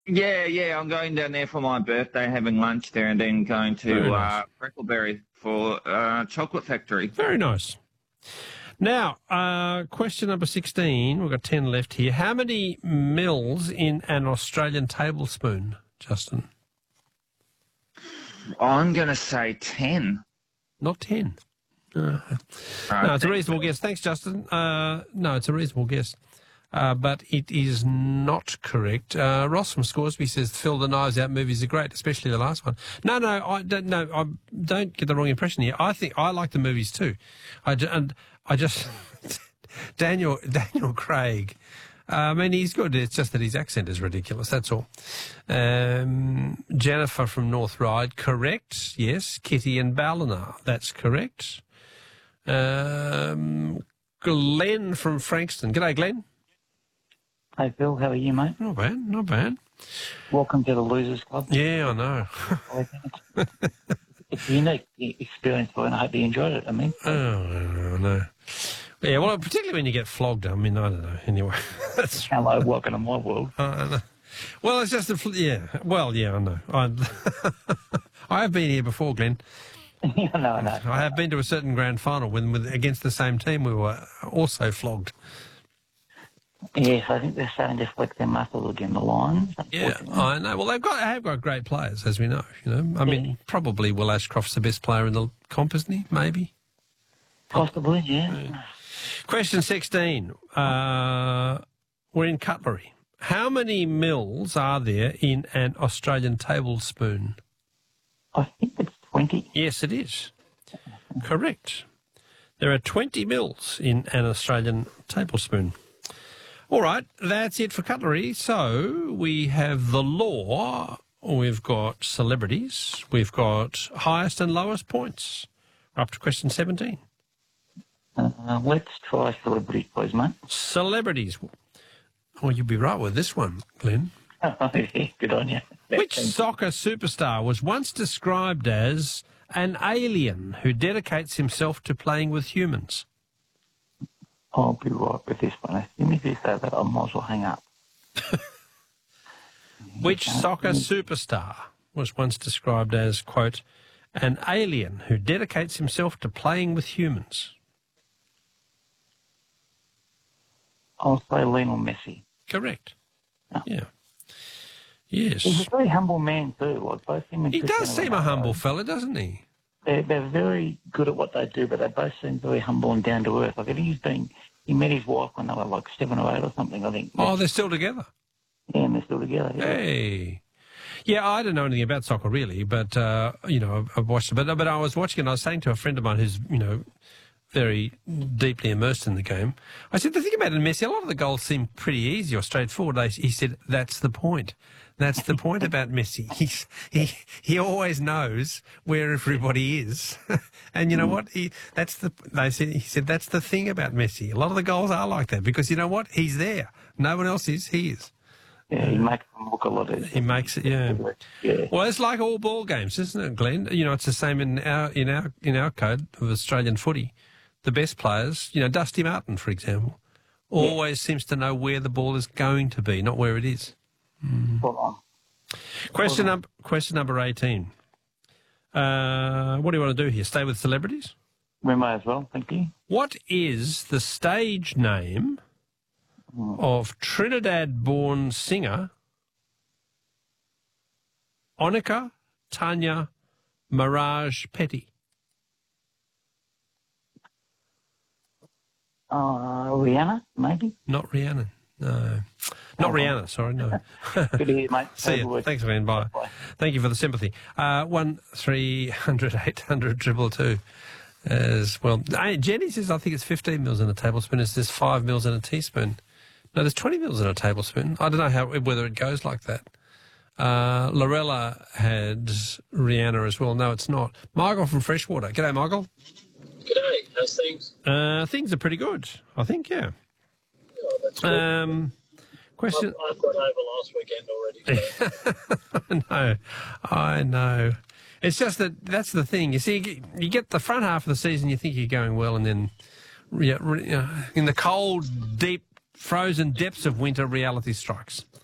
Yeah, I'm going down there for my birthday, having lunch there, and then going Very to nice. Freckleberry for Chocolate Factory. Very nice. Now, question number 16. We've got 10 left here. How many mils in an Australian tablespoon, Justin? I'm going to say 10. Not 10. No, it's a reasonable guess. Thanks, Justin. No, it's a reasonable guess. But it is not correct. Ross from Scoresby says, Phil, the Knives Out movies are great, especially the last one. No, I don't get the wrong impression here. I think I like the movies too. Daniel Craig, I mean, he's good. It's just that his accent is ridiculous, that's all. Jennifer from North Ryde, correct. Yes. Kitty and Ballina, that's correct. Glenn from Frankston. G'day, Glenn. Hey, Phil, how are you, mate? Not bad, not bad. Welcome to the Losers Club. Yeah, I know. It's a unique experience, boy, and I hope you enjoyed it. I mean, Oh, no. Yeah, well, particularly when you get flogged. I mean, I don't know. Anyway, that's hello, welcome to my world. I know. Well, it's just yeah. Well, yeah, I know. I have been here before, Glenn. Yeah, no. I have been to a certain grand final when against the same team we were also flogged. Yes, I think they're starting to flex their muscles again, the Lions. Yeah, I know. Well, they have got great players, as we know. You know, I mean, probably Will Ashcroft's the best player in the comp, isn't he? Maybe. Possibly, yeah. Question 16. We're in cutlery. How many mils are there in an Australian tablespoon? I think it's 20. Yes, it is. Correct. There are 20 mils in an Australian tablespoon. All right, that's it for cutlery. So we have the law, we've got celebrities, we've got highest and lowest points. We're up to question 17. Let's try celebrities, please, mate. Celebrities. Oh, you'll be right with this one, Glenn. Oh, yeah, good on you. Which soccer superstar was once described as an alien who dedicates himself to playing with humans? I'll be right with this one. As soon as you say that, I might as well hang up. Which soccer superstar was once described as, quote, an alien who dedicates himself to playing with humans? I'll say Lionel Messi. Correct. Oh. Yeah. Yes. He's a very humble man too. Like both him and He Cristiano does seem a Ronaldo. humble fella, doesn't he? They're very good at what they do, but they both seem very humble and down to earth. Like I think he met his wife when they were like 7 or 8 or something, I think. Oh, they're still together. Yeah, and they're still together. Yeah. Hey. Yeah, I don't know anything about soccer really, but, you know, I've watched it. But I was watching and I was saying to a friend of mine who's, you know, very deeply immersed in the game, I said, the thing about Messi, a lot of the goals seem pretty easy or straightforward. He said, that's the point. That's the point about Messi. He always knows where everybody is. And you know what? He said, that's the thing about Messi. A lot of the goals are like that because you know what? He's there. No one else is. He is. Yeah, he makes them look a lot easier. He makes it, yeah. Well, it's like all ball games, isn't it, Glenn? You know, it's the same in our code of Australian footy. The best players, you know, Dusty Martin, for example, always seems to know where the ball is going to be, not where it is. Question number 18. What do you want to do here? Stay with celebrities? We may as well, thank you. What is the stage name of Trinidad-born singer Onika Tanya Mirage Petty? Rihanna, maybe? Not Rihanna. No. Not Rihanna, sorry, no. Good to hear, mate. See you. Thanks, man. Bye. Thank you for the sympathy. 1-300-800-222 as well. Jenny says, I think it's 15 mils in a tablespoon. It's just 5 mils in a teaspoon. No, there's 20 mils in a tablespoon. I don't know whether it goes like that. Lorella had Rihanna as well. No, it's not. Michael from Freshwater. G'day, Michael. G'day, how's things? Things are pretty good, I think, yeah. Oh, that's good. Question. I've got over last weekend already. I know. It's just that's the thing. You see, you get the front half of the season, you think you're going well, and then in the cold, deep, frozen depths of winter, reality strikes.